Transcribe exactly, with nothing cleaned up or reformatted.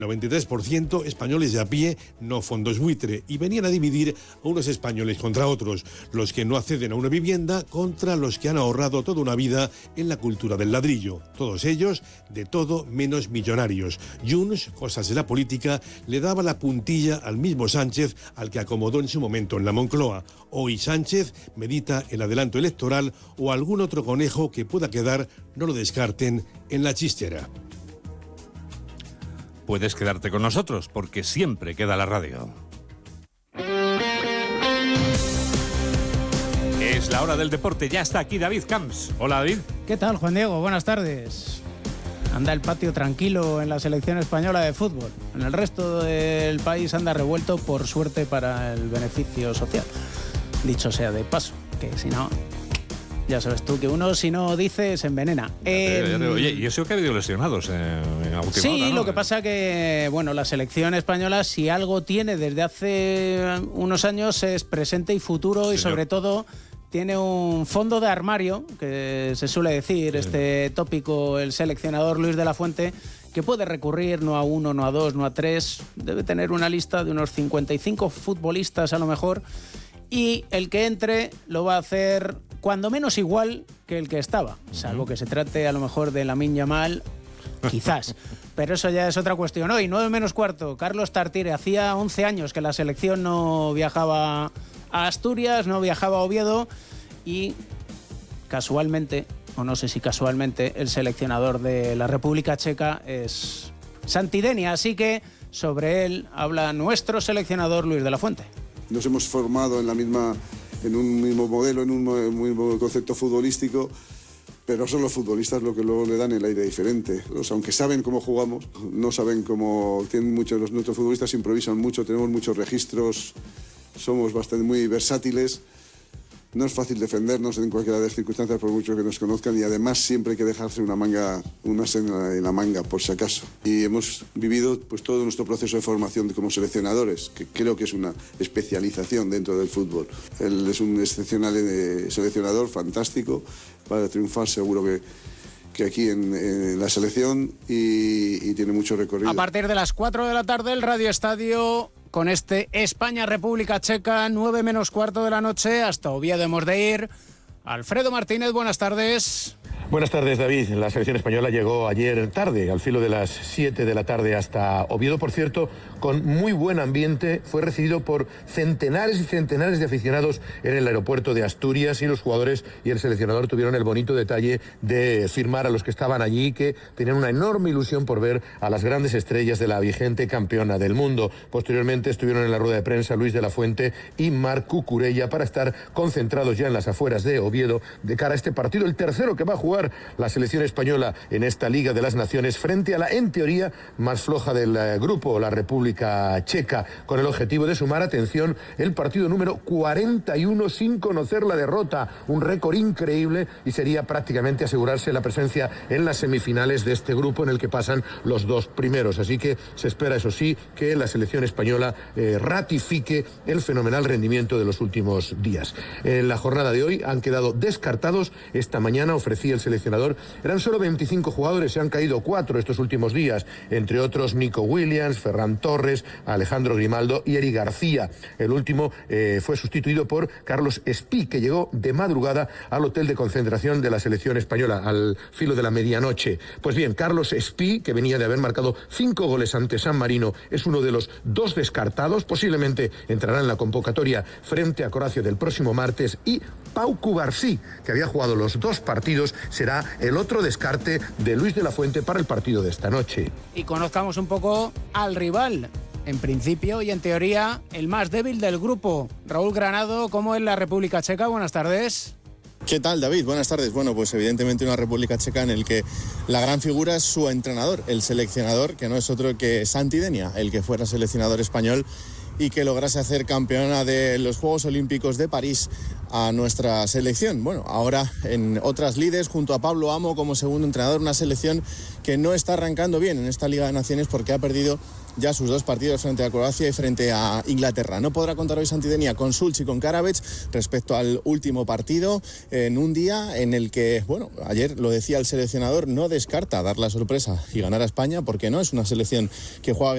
noventa y tres por ciento españoles de a pie, no fondos buitre, y venían a dividir a unos españoles contra otros, los que no acceden a una vivienda contra los que han ahorrado toda una vida en la cultura del ladrillo. Todos ellos de todo menos millonarios. Junts, cosas de la política, le daba la puntilla al mismo Sánchez al que acomodó en su momento en la Moncloa. Hoy Sánchez medita el adelanto electoral o algún otro conejo que pueda quedar, no lo descarten, en la chistera. Puedes quedarte con nosotros, porque siempre queda la radio. Es la hora del deporte, ya está aquí David Camps. Hola, David. ¿Qué tal, Juan Diego? Buenas tardes. Anda el patio tranquilo en la selección española de fútbol. En el resto del país anda revuelto, por suerte, para el beneficio social. Dicho sea de paso, que si no... Ya sabes tú que uno, si no dice, se envenena. Ya te, ya te, oye, y eso que ha habido lesionados eh, en la última Sí, hora, ¿no? Lo que pasa que, bueno, la selección española, si algo tiene desde hace unos años, es presente y futuro. Sí, y sobre todo tiene un fondo de armario, que se suele decir, sí. Este tópico, el seleccionador Luis de la Fuente, que puede recurrir no a uno, no a dos, no a tres. Debe tener una lista de unos cincuenta y cinco futbolistas a lo mejor. Y el que entre lo va a hacer cuando menos igual que el que estaba, salvo que se trate a lo mejor de Lamine Yamal, quizás. Pero eso ya es otra cuestión. Hoy, nueve menos cuarto, Carlos Tartiere. Hacía once años que la selección no viajaba a Asturias, no viajaba a Oviedo y casualmente, o no sé si casualmente, el seleccionador de la República Checa es Santi Denia. Así que sobre él habla nuestro seleccionador Luis de la Fuente. Nos hemos formado en la misma, en un mismo modelo, en un mismo concepto futbolístico, pero son los futbolistas lo que luego le dan el aire diferente. O sea, aunque saben cómo jugamos, no saben cómo... Tienen muchos, los, nuestros futbolistas improvisan mucho, tenemos muchos registros, somos bastante muy versátiles. No es fácil defendernos en cualquiera de las circunstancias, por mucho que nos conozcan, y además siempre hay que dejarse una manga, una senda en la manga, por si acaso. Y hemos vivido pues todo nuestro proceso de formación como seleccionadores, que creo que es una especialización dentro del fútbol. Él es un excepcional seleccionador, fantástico, para triunfar seguro que... que aquí en, en la selección y, y tiene mucho recorrido. A partir de las cuatro de la tarde, el Radio Estadio con este España-República Checa, nueve menos cuarto de la noche, hasta Oviedo hemos de ir. Alfredo Martínez, buenas tardes. Buenas tardes, David. La selección española llegó ayer tarde, al filo de las siete de la tarde hasta Oviedo, por cierto, con muy buen ambiente. Fue recibido por centenares y centenares de aficionados en el aeropuerto de Asturias, y los jugadores y el seleccionador tuvieron el bonito detalle de firmar a los que estaban allí, que tenían una enorme ilusión por ver a las grandes estrellas de la vigente campeona del mundo. Posteriormente estuvieron en la rueda de prensa Luis de la Fuente y Marc Cucurella para estar concentrados ya en las afueras de Oviedo de cara a este partido, el tercero que va a jugar la selección española en esta Liga de las Naciones frente a la, en teoría, más floja del eh, grupo, la República Checa, con el objetivo de sumar, atención, el partido número cuarenta y uno sin conocer la derrota, un récord increíble, y sería prácticamente asegurarse la presencia en las semifinales de este grupo en el que pasan los dos primeros. Así que se espera, eso sí, que la selección española eh, ratifique el fenomenal rendimiento de los últimos días. En la jornada de hoy han quedado descartados. Esta mañana ofrecía el seleccionador, eran solo veinticinco jugadores, se han caído cuatro estos últimos días, entre otros Nico Williams, Ferran Torres, Alejandro Grimaldo y Eric García. El último eh, fue sustituido por Carlos Espí, que llegó de madrugada al hotel de concentración de la selección española al filo de la medianoche. Pues bien, Carlos Espí, que venía de haber marcado cinco goles ante San Marino, es uno de los dos descartados, posiblemente entrará en la convocatoria frente a Croacia del próximo martes, y Pau Cubarsí, que había jugado los dos partidos, será el otro descarte de Luis de la Fuente para el partido de esta noche. Y conozcamos un poco al rival. En principio y en teoría, el más débil del grupo. Raúl Granado, ¿cómo es la República Checa? Buenas tardes. ¿Qué tal, David? Buenas tardes. Bueno, pues evidentemente una República Checa en el que la gran figura es su entrenador, el seleccionador, que no es otro que Santi Denia, el que fuera seleccionador español y que lograse hacer campeona de los Juegos Olímpicos de París a nuestra selección. Bueno, ahora en otras lides, junto a Pablo Amo como segundo entrenador, una selección que no está arrancando bien en esta Liga de Naciones porque ha perdido ya sus dos partidos frente a Croacia y frente a Inglaterra. No podrá contar hoy Santi Denia con Sulch y con Karabec respecto al último partido, en un día en el que, bueno, ayer lo decía el seleccionador, no descarta dar la sorpresa y ganar a España, porque no es una selección que juega bien